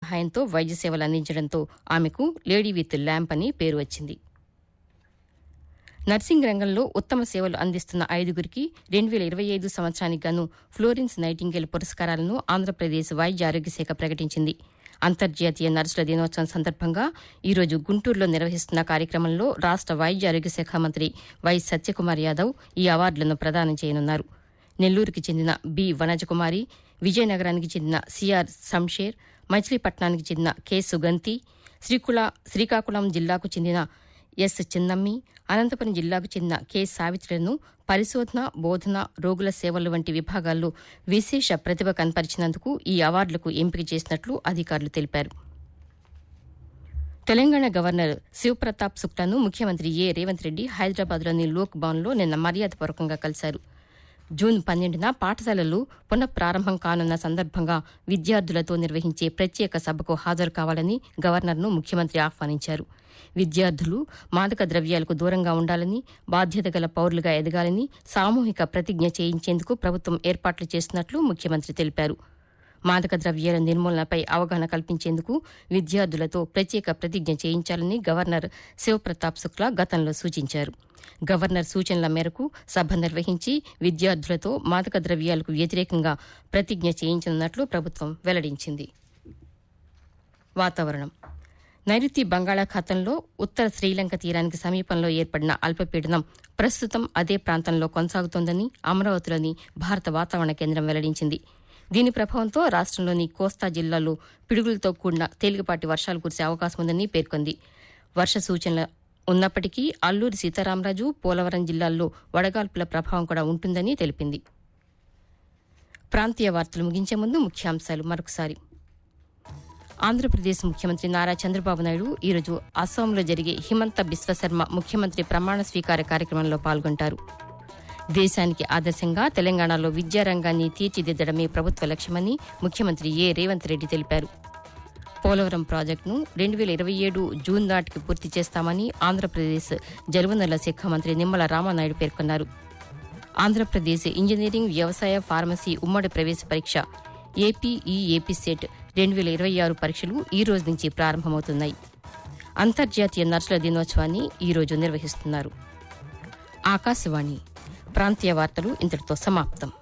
సహాయంతో వైద్య సేవలు అందించడంతో ఆమెకు లేడీ విత్ ల్యాంప్ అని పేరు వచ్చింది. నర్సింగ్ రంగంలో ఉత్తమ సేవలు అందిస్తున్న 5గురికి 2025 సంవత్సరానికి గాను ఫ్లోరెన్స్ నైటింగేల్ పురస్కారాలను ఆంధ్రప్రదేశ్ వైద్య ఆరోగ్య శాఖ ప్రకటించింది. అంతర్జాతీయ నర్సుల దినోత్సవం సందర్భంగా ఈరోజు గుంటూరులో నిర్వహిస్తున్న కార్యక్రమంలో రాష్ట వైద్య ఆరోగ్య శాఖ మంత్రి వై సత్యకుమార్ యాదవ్ ఈ అవార్డులను ప్రదానం చేయనున్నారు. నెల్లూరుకి చెందిన బి వనజకుమారి, విజయనగరానికి చెందిన సిఆర్ సంషేర్, మచిలీపట్నానికి చెందిన కె సుగంతి, శ్రీకాకుళం జిల్లాకు చెందిన ఎస్ చిన్నమ్మి, అనంతపురం జిల్లాకు చెందిన కె సావిత్రులను పరిశోధన, బోధన, రోగుల సేవలు వంటి విభాగాల్లో విశేష ప్రతిభ కనపరిచినందుకు ఈ అవార్డులకు ఎంపిక చేసినట్లు అధికారులు తెలిపారు. తెలంగాణ గవర్నర్ శివప్రతాప్ శుక్లాను ముఖ్యమంత్రి ఏ రేవంత్ రెడ్డి హైదరాబాద్లోని లోక్ భవన్లో నిన్న మర్యాదపూర్వకంగా కలిశారు. జూన్ 12న పాఠశాలలు పునఃప్రారంభం కానున్న సందర్భంగా విద్యార్థులతో నిర్వహించే ప్రత్యేక సభకు హాజరు కావాలని గవర్నర్ను ముఖ్యమంత్రి ఆహ్వానించారు. విద్యార్థులు మాదక ద్రవ్యాలకు దూరంగా ఉండాలని, బాధ్యత గల పౌరులుగా ఎదగాలని సామూహిక ప్రతిజ్ఞ చేయించేందుకు ప్రభుత్వం ఏర్పాట్లు చేస్తున్నట్లు ముఖ్యమంత్రి తెలిపారు. మాదక ద్రవ్యాల నిర్మూలనపై అవగాహన కల్పించేందుకు విద్యార్థులతో ప్రత్యేక ప్రతిజ్ఞ చేయించాలని గవర్నర్ శివప్రతాప్ శుక్లా గతంలో సూచించారు. గవర్నర్ సూచనల మేరకు సభ నిర్వహించి విద్యార్థులతో మాదక ద్రవ్యాలకు వ్యతిరేకంగా ప్రతిజ్ఞ చేయించనున్నట్లు ప్రభుత్వం వెల్లడించింది. వాతావరణం. నైరుతి బంగాళాఖాతంలో ఉత్తర శ్రీలంక తీరానికి సమీపంలో ఏర్పడిన అల్పపీడనం ప్రస్తుతం అదే ప్రాంతంలో కొనసాగుతోందని అమరావతిలోని భారత వాతావరణ కేంద్రం వెల్లడించింది. దీని ప్రభావంతో రాష్టంలోని కోస్తా జిల్లాల్లో పిడుగులతో కూడిన తేలికపాటి వర్షాలు కురిసే అవకాశం ఉందని పేర్కొంది. వర్ష సూచనలు ఉన్నప్పటికీ అల్లూరి సీతారామరాజు, పోలవరం జిల్లాల్లో వడగాల్పుల ప్రభావం కూడా ఉంటుందని తెలిపింది. ప్రాంతీయ వార్తలు ముగించే ముందు ముఖ్యాంశాలు మరొకసారి. ఆంధ్రప్రదేశ్ ముఖ్యమంత్రి నారా చంద్రబాబు నాయుడు ఈరోజు అస్సాంలో జరిగే హిమంత బిశ్వశర్మ ముఖ్యమంత్రి ప్రమాణ స్వీకార కార్యక్రమంలో పాల్గొంటారు. దేశానికి ఆదర్శంగా తెలంగాణలో విద్యారంగాన్ని తీర్చిదిద్దడమే ప్రభుత్వ లక్ష్యమని ముఖ్యమంత్రి ఏ రేవంత్ రెడ్డి తెలిపారు. పోలవరం ప్రాజెక్టును 2027 జూన్ నాటికి పూర్తి చేస్తామని ఆంధ్రప్రదేశ్ జలవనరుల శాఖ మంత్రి నిమ్మల రామానాయుడు పేర్కొన్నారు. ఆంధ్రప్రదేశ్ ఇంజనీరింగ్, వ్యవసాయ, ఫార్మసీ ఉమ్మడి ప్రవేశ పరీక్ష ఏపీ సెట్ 2026 పరీక్షలు ఈ రోజు నుంచి ప్రారంభమవుతున్నాయి. అంతర్జాతీయ నర్సుల దినోత్సవాన్ని ఈ రోజు నిర్వహిస్తున్నారు. ఆకాశవాణి ప్రాంతీయ వార్తలు ఇంతటితో సమాప్తం.